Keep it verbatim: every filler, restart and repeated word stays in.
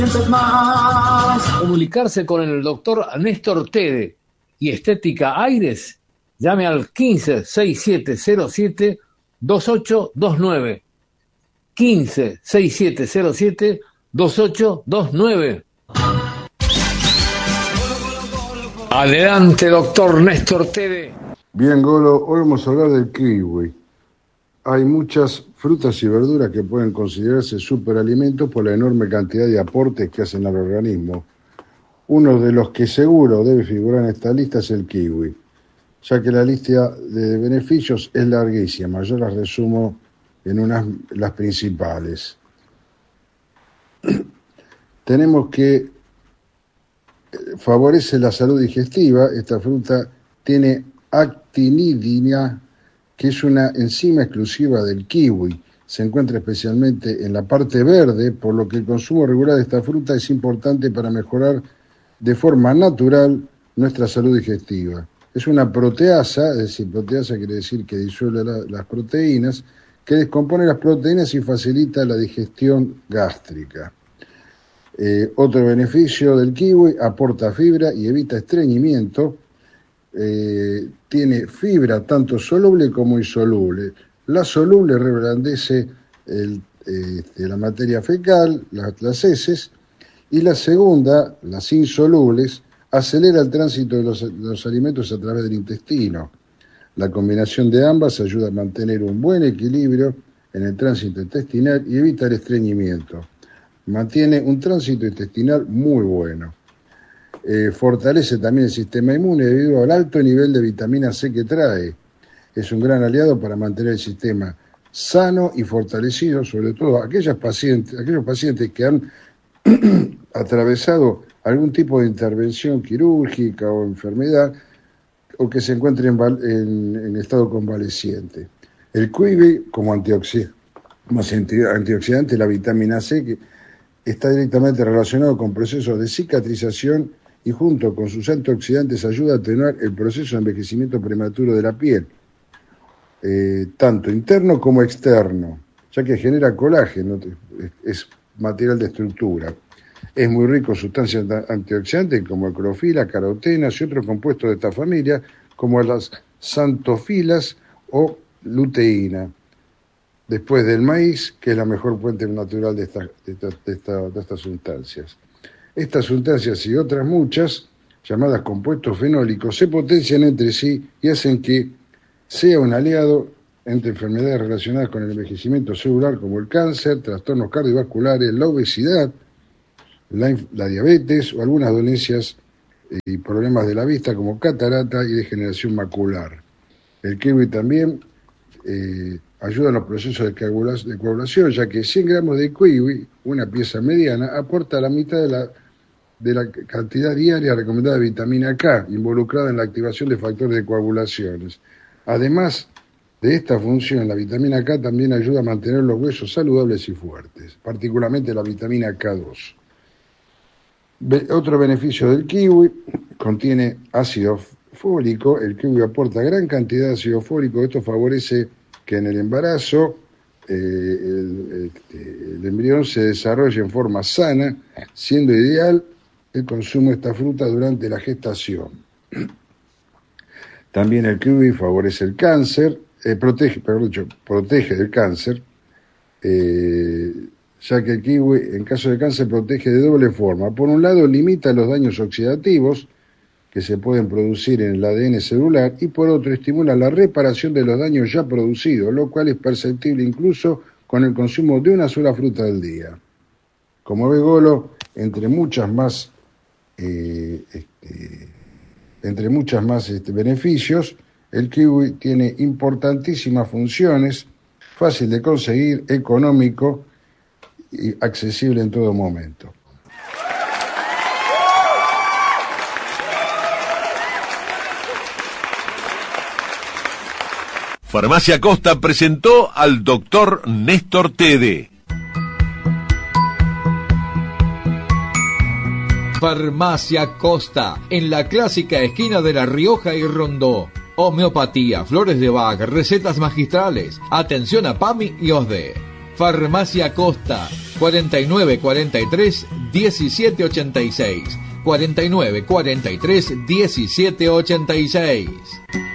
Comunicarse con el doctor Néstor Tede y Estética Aires, llame al quince, sesenta y siete cero siete, veintiocho veintinueve. quince, sesenta y siete cero siete, veintiocho veintinueve. Adelante, doctor Néstor Tede. Bien, Golo, hoy vamos a hablar del kiwi. Hay muchas frutas y verduras que pueden considerarse superalimentos por la enorme cantidad de aportes que hacen al organismo. Uno de los que seguro debe figurar en esta lista es el kiwi, ya que la lista de beneficios es larguísima. Yo las resumo en unas las principales. Tenemos que favorece la salud digestiva. Esta fruta tiene actinidina, que es una enzima exclusiva del kiwi. Se encuentra especialmente en la parte verde, por lo que el consumo regular de esta fruta es importante para mejorar de forma natural nuestra salud digestiva. Es una proteasa, es decir, proteasa quiere decir que disuelve la, las proteínas, que descompone las proteínas y facilita la digestión gástrica. Eh, otro beneficio del kiwi: aporta fibra y evita estreñimiento. Eh, tiene fibra tanto soluble como insoluble. La soluble reblandece el, eh, la materia fecal, las, las heces, y la segunda, las insolubles, acelera el tránsito de los, de los alimentos a través del intestino. La combinación de ambas ayuda a mantener un buen equilibrio en el tránsito intestinal y evita el estreñimiento. Mantiene un tránsito intestinal muy bueno. Eh, fortalece también el sistema inmune debido al alto nivel de vitamina C que trae. Es un gran aliado para mantener el sistema sano y fortalecido, sobre todo aquellas pacientes, aquellos pacientes que han atravesado algún tipo de intervención quirúrgica o enfermedad, o que se encuentren en, en, en estado convaleciente. El kiwi, como antioxidante, como antioxidante, la vitamina C, que está directamente relacionado con procesos de cicatrización y junto con sus antioxidantes ayuda a atenuar el proceso de envejecimiento prematuro de la piel, eh, tanto interno como externo, ya que genera colágeno, es material de estructura. Es muy rico en sustancias antioxidantes como el clorofila, carotenas y otros compuestos de esta familia, como las xantofilas o luteína. Después del maíz, que es la mejor fuente natural de, esta, de, esta, de, esta, de estas sustancias. Estas sustancias y otras muchas, llamadas compuestos fenólicos, se potencian entre sí y hacen que sea un aliado entre enfermedades relacionadas con el envejecimiento celular, como el cáncer, trastornos cardiovasculares, la obesidad, la, la diabetes o algunas dolencias y problemas de la vista, como catarata y degeneración macular. El kiwi también eh, ayuda en los procesos de coagulación, ya que cien gramos de kiwi, una pieza mediana, aporta la mitad de la, de la cantidad diaria recomendada de vitamina K, involucrada en la activación de factores de coagulaciones. Además de esta función, la vitamina K también ayuda a mantener los huesos saludables y fuertes, particularmente la vitamina K dos. Be- otro beneficio del kiwi: contiene ácido fólico. El kiwi aporta gran cantidad de ácido fólico. Esto favorece que en el embarazo eh, el, el, el embrión se desarrolle en forma sana, siendo ideal el consumo de esta fruta durante la gestación. También el kiwi favorece el cáncer, eh, protege, perdón, dicho, protege del cáncer, eh, ya que el kiwi en caso de cáncer protege de doble forma. Por un lado, limita los daños oxidativos que se pueden producir en el A D N celular, y por otro, estimula la reparación de los daños ya producidos, lo cual es perceptible incluso con el consumo de una sola fruta al día. Como ve Golo, entre muchas más, eh, este, entre muchas más este, beneficios, el kiwi tiene importantísimas funciones, fácil de conseguir, económico y accesible en todo momento. Farmacia Costa presentó al doctor Néstor Tede. Farmacia Costa, en la clásica esquina de La Rioja y Rondó. Homeopatía, flores de Bach, recetas magistrales, atención a PAMI y O S D E. Farmacia Costa, cuarenta y nueve cuarenta y tres diecisiete ochenta y seis. cuarenta y nueve cuarenta y tres diecisiete ochenta y seis.